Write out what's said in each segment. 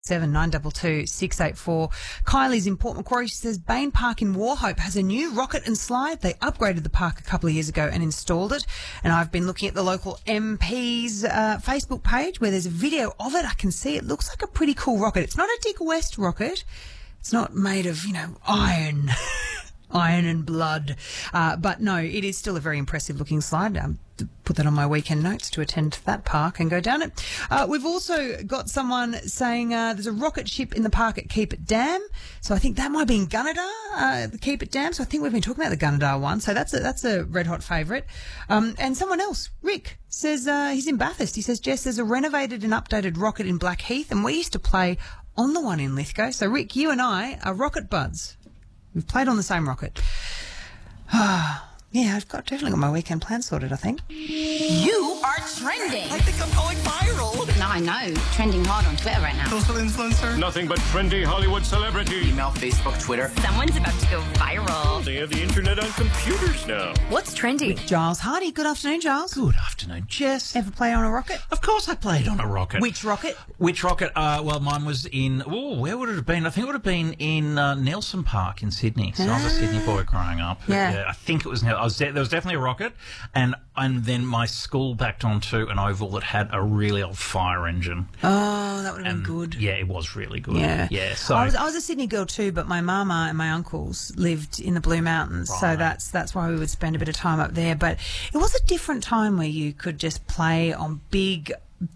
922 684. Kylie's in Port Macquarie. She says Bain Park in Warhope has a new rocket and slide. They upgraded the park a couple of years ago and installed it. And I've been looking at the local MP's Facebook page where there's a video of it. I can see it looks like a pretty cool rocket. It's not a Dick West rocket. It's not made of, iron. Iron and blood. But no, it is still a very impressive looking slide. Put that on my weekend notes to attend that park and go down it. We've also got someone saying there's a rocket ship in the park at Keep It Dam. So I think that might be in Gunnedah, the Keep It Dam. So I think we've been talking about the Gunnedah one. So that's a red hot favourite. And someone else, Rick, says he's in Bathurst. He says, Jess, there's a renovated and updated rocket in Blackheath, and we used to play on the one in Lithgow. So Rick, you and I are rocket buds. We've played on the same rocket. Yeah, I've definitely got my weekend plan sorted, I think. You are trending. I think I'm going viral. No, I know. Trending hard on Twitter right now. Social influencer. Nothing but trendy Hollywood celebrity. Email, Facebook, Twitter. Someone's about to go viral. They have the internet on computers now. What's trending? Giles Hardy. Good afternoon, Giles. Good afternoon, Jess. Ever play on a rocket? Of course I played on a rocket. Which rocket? Which rocket? Well, mine was in... Oh, where would it have been? I think it would have been in Nelson Park in Sydney. So I was a Sydney boy growing up. Yeah. I think it was... There was definitely a rocket. And then my school backed onto an oval that had a really old fire engine. Oh, that would have been good. Yeah, it was really good. Yeah. So I was a Sydney girl too, but my mama and my uncles lived in the Blue Mountains, so Right. that's why we would spend a bit of time up there. But it was a different time where you could just play on big,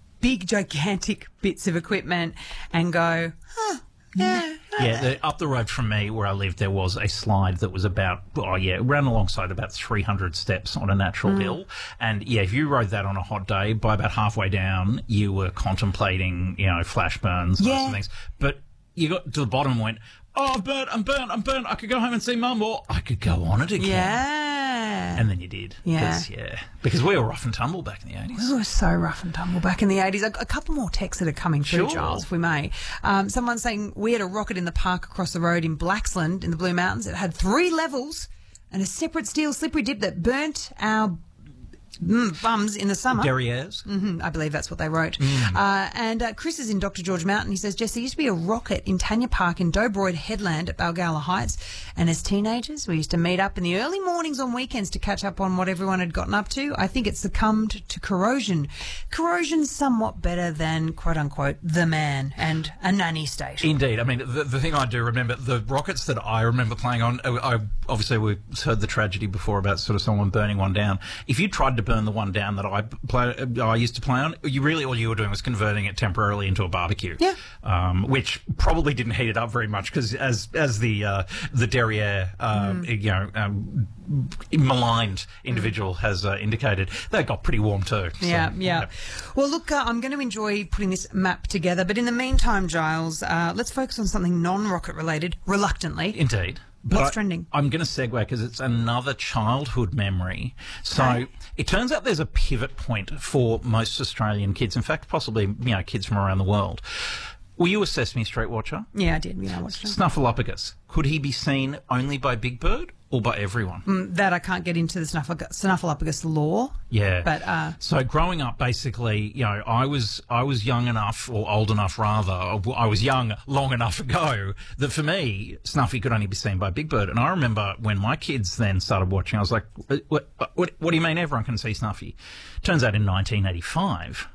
gigantic bits of equipment and go, yeah. Up the road from me where I lived, there was a slide that was about, ran alongside about 300 steps on a natural hill. And, if you rode that on a hot day, by about halfway down, you were contemplating, flash burns and things. But you got to the bottom and went, oh, I'm burnt. I could go home and see Mum, or I could go on it again. Yeah. And then you did. Yeah. Because we were rough and tumble back in the 80s. We were so rough and tumble back in the 80s. A couple more texts that are coming through, Sure. Giles, if we may. Someone's saying we had a rocket in the park across the road in Blaxland in the Blue Mountains. It had 3 levels and a separate steel slippery dip that burnt our bums in the summer. Derrieres. I believe that's what they wrote. And Chris is in Dr. George Mountain. He says, Jess, there used to be a rocket in Tanya Park in Dobroyd Headland at Balgowlah Heights. And as teenagers, we used to meet up in the early mornings on weekends to catch up on what everyone had gotten up to. I think it succumbed to corrosion. Corrosion's somewhat better than, quote unquote, the man and a nanny state. Indeed. I mean, the thing I do remember, the rockets that I remember playing on, obviously we heard the tragedy before about sort of someone burning one down. If you tried to burn the one down that I used to play on, all you were doing was converting it temporarily into a barbecue. Yeah. Which probably didn't heat it up very much because as the Derriere, maligned individual has indicated, they got pretty warm too. So, Yeah. Well, look, I'm going to enjoy putting this map together, but in the meantime, Giles, let's focus on something non-rocket related, reluctantly. Indeed. What's trending? I'm going to segue because it's another childhood memory. So it turns out there's a pivot point for most Australian kids. In fact, possibly, kids from around the world. Were you a Sesame Street watcher? Yeah, I did. I watched it. Snuffleupagus. Could he be seen only by Big Bird or by everyone? That I can't get into the Snuffleupagus lore. Yeah. But so growing up, basically, I was young enough, or old enough rather. I was young long enough ago that for me, Snuffy could only be seen by Big Bird. And I remember when my kids then started watching, I was like, "What do you mean everyone can see Snuffy?" Turns out in 1985,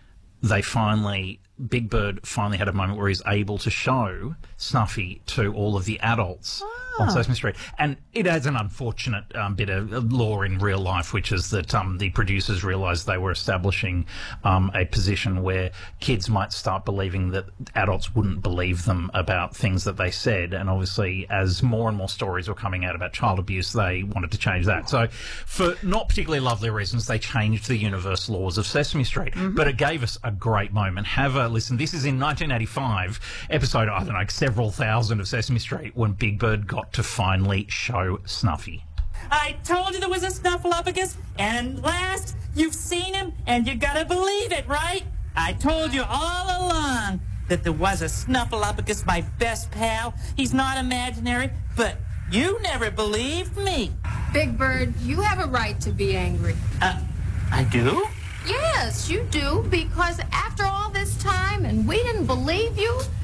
Big Bird finally had a moment where he's able to show Snuffy to all of the adults on Sesame Street. And it has an unfortunate bit of lore in real life, which is that the producers realised they were establishing a position where kids might start believing that adults wouldn't believe them about things that they said. And obviously, as more and more stories were coming out about child abuse, they wanted to change that. So for not particularly lovely reasons, they changed the universe laws of Sesame Street. But it gave us a great moment. Have a listen. This is in 1985, episode, I don't know, several thousand of Sesame Street, when Big Bird got to finally show Snuffy. I told you there was a Snuffleupagus, and last, you've seen him, and you gotta believe it, right? I told you all along that there was a Snuffleupagus, my best pal. He's not imaginary, but you never believed me. Big Bird, you have a right to be angry. I do? Yes, you do, because after all this time and we didn't believe you,